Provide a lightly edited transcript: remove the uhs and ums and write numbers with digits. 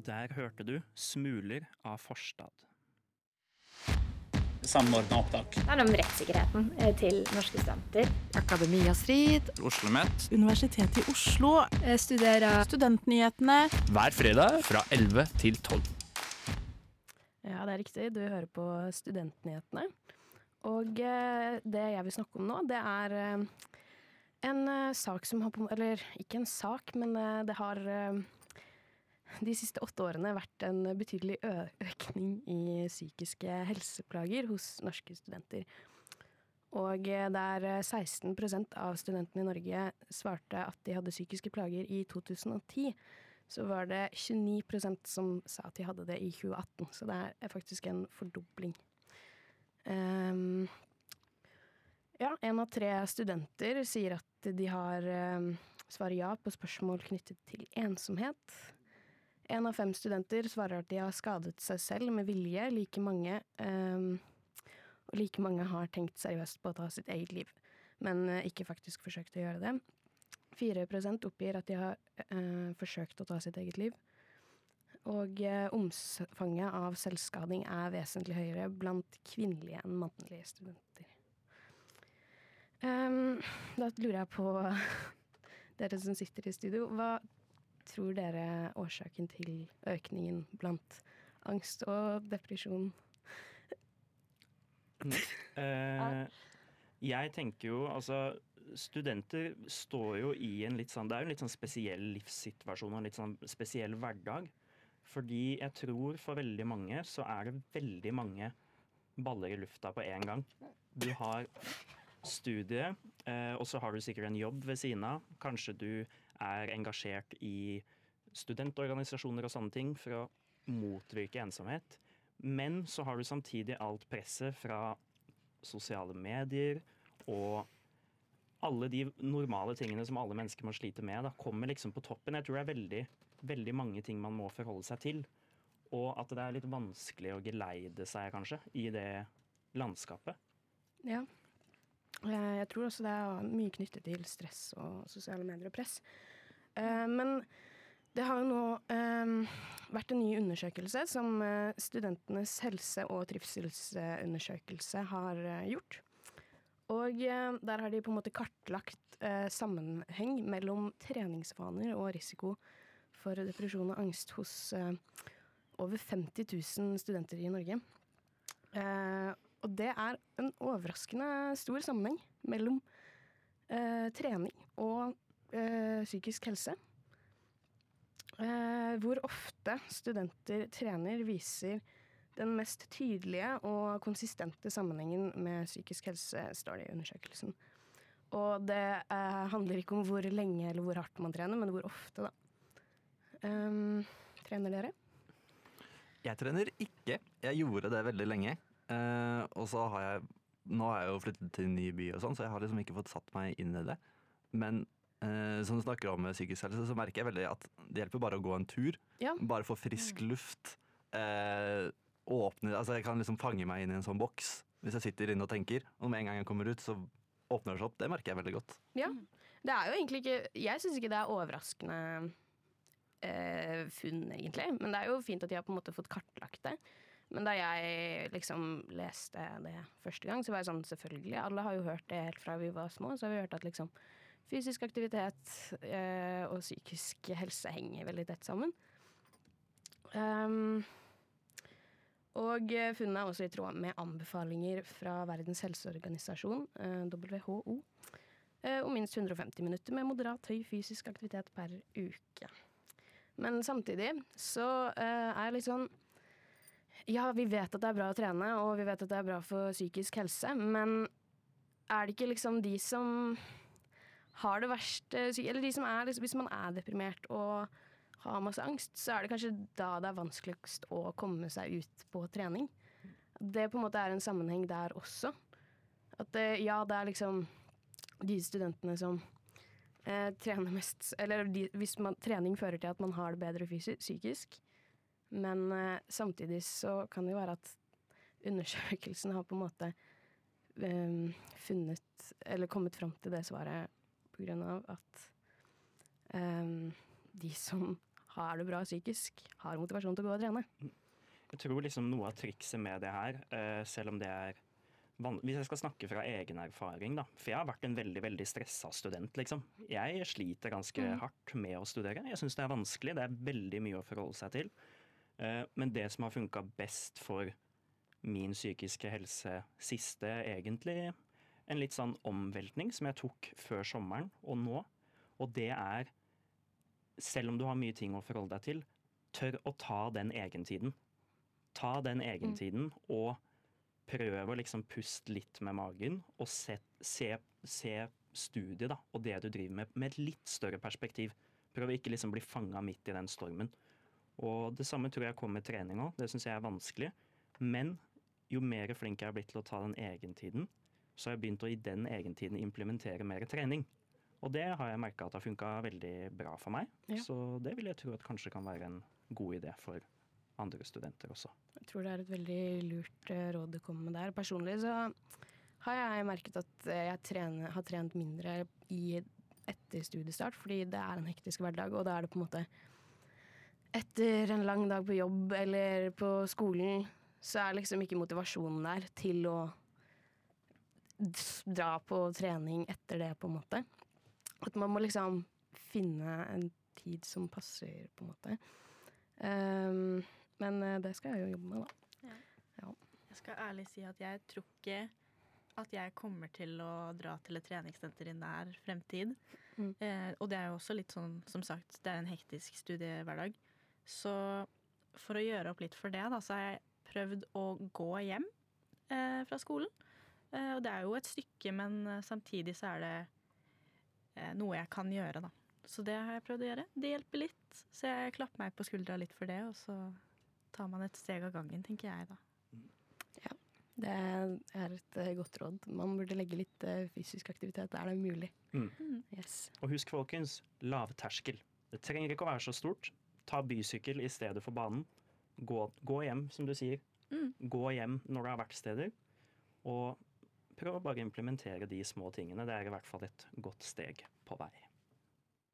Der hørte du Smuler av Forstad. Samordnet opptak. Det om rettssikkerheten til norske studenter. Akademia Strid. OsloMet. Universitetet i Oslo. Studerer studentnyhetene. Hver fredag fra 11 til 12. Ja, det riktig. Du hører på studentnyhetene. Og det jeg vil snakke om nå, det en sak som har eller ikke en sak, men det har de siste 8 årene vært en betydelig økning i psykiske helseplager hos norske studenter. Og der 16% av studentene i Norge svarte at de hadde psykiske plager i 2010, så var det 29% som sa at de hadde det i 2018. Så det faktisk en fordobling. Ja, 1 av 3 studenter sier at de har svaret ja på spørsmål knyttet til ensomhet. 1 av 5 studenter svarer at de har skadet seg selv med vilje, og like mange har tenkt seriøst på å ta sitt eget liv, men ikke faktisk forsøkt å gjøre det. 4% oppgir at de har forsøkt å ta sitt eget liv, og omfanget av selvskading vesentlig høyere blant kvinnelige enn mannlige studenter. Da lurer jeg på dere som sitter i studio, hva tror dere årsaken til økningen blant angst og depresjon? Jeg tenker jo, altså studenter står jo i en litt sånn, det jo en litt sånn spesiell livssituasjon og en litt sånn spesiell hverdag. Fordi jeg tror for veldig mange så det veldig mange baller i lufta på en gang. Du har studie, og så har du sikkert en jobb ved siden av. Kanskje du engasjert i studentorganisasjoner og sånne ting for å motvirke ensomhet. Men så har du samtidig alt presset fra sosiale medier og alle de normale tingene som alle mennesker må slite med, da kommer liksom på toppen. Jeg tror det veldig, veldig mange ting man må forholde seg til. Og at det litt vanskelig å geleide seg, kanskje, i det landskapet. Ja. Jeg tror også det mye knyttet til stress og sosiale medier og press. Men det har jo nå vært en ny undersøkelse som studentenes helse- og trivselsundersøkelse har gjort. Og der har de på en måte kartlagt sammenheng mellom treningsvaner og risiko for depresjon og angst hos over 50 000 studenter i Norge. Og det en overraskende stor sammenheng mellom trening og psykisk helse. Hvor ofte studenter trener viser den mest tydelige og konsistente sammenhengen med psykisk helse, står det i undersøkelsen. Og det handler ikke om hvor lenge eller hvor hardt man trener, men hvor ofte da. Trener dere? Jeg trener ikke. Jeg gjorde det veldig lenge. Og så nå har jeg jo flyttet til en ny by og sånn, så jeg har liksom ikke fått satt meg inn i det. Men som du snakker om med psykisk helse, så merker jeg veldig at det hjelper bare å gå en tur. Ja. Bare få frisk luft. Åpne, altså jeg kan liksom fange meg inn i en sånn boks hvis jeg sitter inne og tenker. Og med en gang jeg kommer ut, så åpner det seg opp. Det merker jeg veldig godt. Ja, det jo egentlig ikke, jeg synes ikke det overraskende funn egentlig, men det jo fint at de har på en måte fått kartlagt det. Men da jeg liksom leste det første gang, så var jeg sånn, selvfølgelig, alle har jo hørt det helt fra vi var små, så har vi hørt at liksom fysisk aktivitet og psykisk helse henger veldig tett sammen. Og funnet også i tråd med anbefalinger fra Verdens helseorganisasjon, WHO, om minst 150 minutter med moderat høy fysisk aktivitet per uke. Men samtidig så litt sånn, ja, vi vet at det bra å trene, og vi vet at det bra for psykisk helse, men det ikke liksom de som har det verste, eller de som liksom, hvis man deprimert og har masse angst, så det kanskje da det vanskeligst å komme seg ut på trening. Det på en måte en sammenheng der også. At ja, det liksom de studentene som trener mest, eller hvis trening fører til at man har det bedre psykisk, men samtidig så kan det jo være at undersøkelsen har på en måte funnet, eller kommet fram til det svaret på grunn av at de som har det bra psykisk, har motivasjon til å gå og trene. Jeg tror liksom noe av trikset med det her, selv om det er hvis jeg skal snakke fra egen erfaring, da. For jeg har vært en veldig veldig stressa student. Liksom. Jeg sliter ganske hardt med å studere. Jeg syns det er vanskelig. Det er veldig mye å forholde seg til. Men det som har funka best for min psykiske helse siste, egentlig en litt sånn omveltning som jeg tok før sommeren og nå. Og det er, selv om du har mye ting å forholde deg til, tør å ta den egentiden. Ta den egentiden og prøv å liksom puste litt med magen og se studiet da, og det du driver med et litt større perspektiv. Prøv å ikke liksom bli fanget midt i den stormen. Og det samme tror jeg kommer med trening også. Det synes jeg er vanskelig. Men jo mer flink jeg har blitt til å ta den egentiden, så har jeg begynt å i den egentiden implementere mer trening. Og det har jeg merket at har funket veldig bra for meg. Ja. Så det vil jeg tro at kanskje kan være en god idé for andre studenter også. Jeg tror det er et veldig lurt råd å komme med der. Personlig så har jeg merket at jeg har trent mindre etter studiestart, fordi det er en hektisk hverdag, og da er det på en måte etter en lang dag på jobb eller på skolen, så er liksom ikke motivasjonen der til å dra på trening etter det, på en måte. At man må liksom finne en tid som passer, på en måte. Men det skal jeg jo jobbe med, da. Ja. Jeg skal ærlig si at jeg tror ikke at jeg kommer til å dra til et treningssenter i nær fremtid. Og det er jo også litt sånn, som sagt, det er en hektisk studiehverdag. Så for å gjøre opp litt for det, da, så har jeg prøvd å gå hjem fra skolen. Og det er jo et stykke, men samtidig så er det noe jeg kan gjøre, da. Så det har jeg prøvd å gjøre. Det hjelper litt, så jeg klapper meg på skuldra litt for det, og så tar man et steg av gangen, tenker jeg da. Ja, det er et godt råd. Man burde legge litt fysisk aktivitet der det er mulig. Yes. Og husk folkens, lavterskel. Det trenger ikke å være så stort. Ta bysykkel i stedet for banen. Gå hjem, som du sier. Gå hjem når du har vært steder. Og prøv å bare implementere de små tingene. Det er i hvert fall et godt steg på vei.